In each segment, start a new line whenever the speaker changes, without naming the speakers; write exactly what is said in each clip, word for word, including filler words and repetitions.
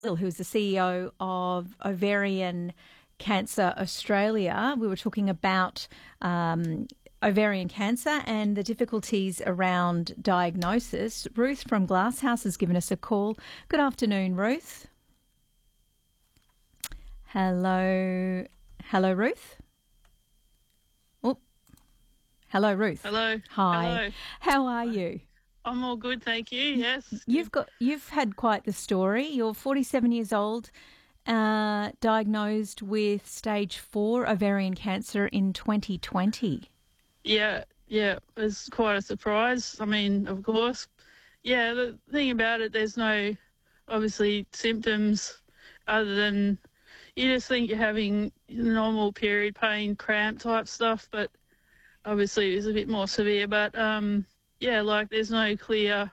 who's the C E O of Ovarian Cancer Australia. We were talking about um, ovarian cancer and the difficulties around diagnosis. Ruth from Glasshouse has given us a call. Good afternoon, Ruth. Hello. Hello, Ruth. Oh, hello, Ruth.
Hello.
Hi.
Hello.
How are you?
I'm all good, thank you. Yes.
You've got you've had quite the story. You're forty-seven years old, uh, diagnosed with stage four ovarian cancer in twenty twenty.
Yeah, yeah. It was quite a surprise. I mean, of course. Yeah, the thing about it, there's no, obviously, symptoms other than you just think you're having normal period pain, cramp type stuff, but obviously it was a bit more severe. But, um, yeah, like there's no clear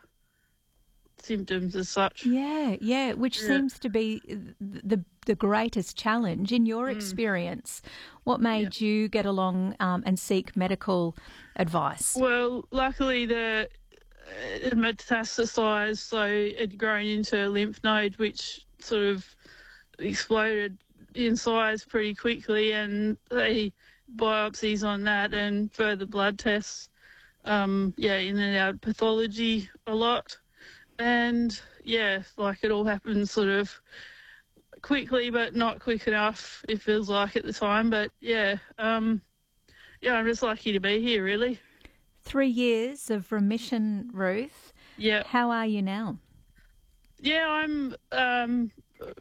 symptoms as such.
Yeah, yeah, which
Yeah.
seems to be the the greatest challenge in your experience. What made you get along um, and seek medical advice?
Well, luckily the it metastasised, so it had grown into a lymph node, which sort of exploded in size pretty quickly, and they biopsies on that and further blood tests. Um, yeah, in and out of pathology a lot, and yeah, like it all happened sort of quickly, but not quick enough. It feels like at the time, but yeah, um, yeah, I'm just lucky to be here, really.
Three years of remission, Ruth.
Yeah.
How are you now?
Yeah, I'm, um,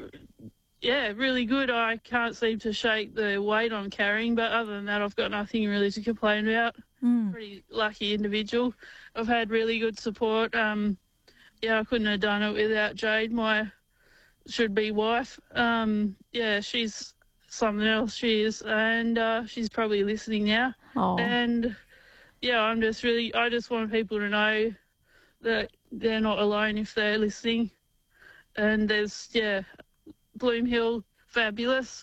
yeah, really good. I can't seem to shake the weight I'm carrying, but other than that, I've got nothing really to complain about.
Mm.
Pretty lucky individual. I've had really good support. Um, yeah, I couldn't have done it without Jade, my should-be wife. Um, yeah, she's something else, she is, and uh, she's probably listening now.
Oh.
And, yeah, I'm just really, I just want people to know that they're not alone if they're listening. And there's, yeah, Bloom Hill, fabulous.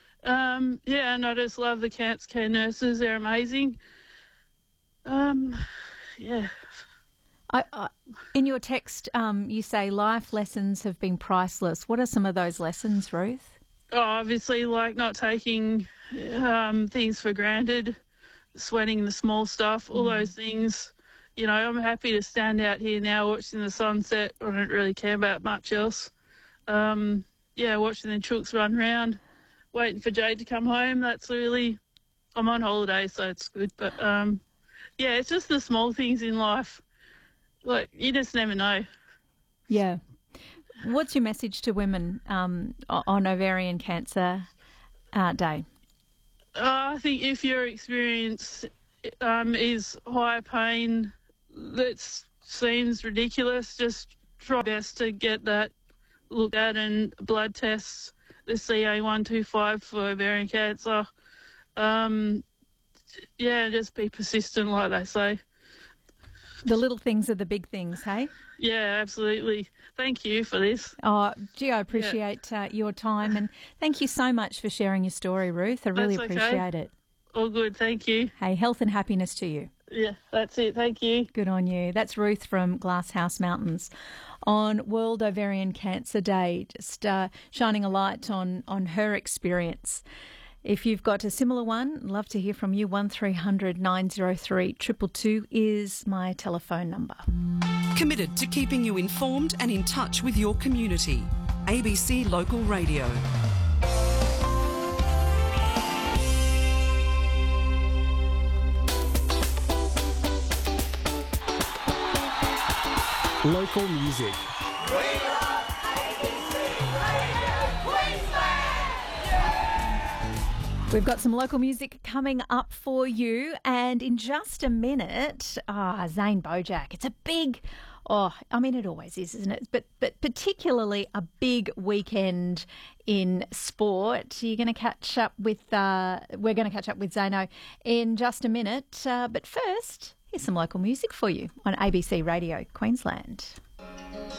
Um, yeah, and I just love the cancer care nurses. They're amazing. Um, yeah.
I, I, in your text, um, you say life lessons have been priceless. What are some of those lessons, Ruth?
Oh, obviously, like not taking um, things for granted, sweating the small stuff, all those things. You know, I'm happy to stand out here now watching the sunset. I don't really care about much else. Um, yeah, watching the chooks run around, waiting for Jade to come home. That's really, I'm on holiday, so it's good. But, um, yeah, it's just the small things in life. Like, you just never know.
Yeah. What's your message to women um, on Ovarian Cancer uh, Day?
Uh, I think if your experience um, is high pain that seems ridiculous, just try best to get that looked at and blood tests, the C A one twenty-five for ovarian cancer. Um, yeah, just be persistent, like they say.
The little things are the big things, hey?
Yeah, absolutely. Thank you for this.
Oh, gee, I appreciate uh, your time, and thank you so much for sharing your story, Ruth. I really
That's okay.
appreciate it.
All good, thank you.
Hey, health and happiness to you.
Yeah, that's it. Thank you.
Good on you. That's Ruth from Glasshouse Mountains on World Ovarian Cancer Day, just uh, shining a light on, on her experience. If you've got a similar one, love to hear from you. one three hundred nine oh three two two two is my telephone number.
Committed to keeping you informed and in touch with your community. A B C Local Radio.
Local music.
We've got some local music coming up for you, and in just a minute, ah, Zane Bojack. It's a big, oh, I mean, it always is, isn't it? But but particularly a big weekend in sport. You're going to catch up with, uh, we're going to catch up with Zano in just a minute. Uh, but first, here's some local music for you on A B C Radio Queensland.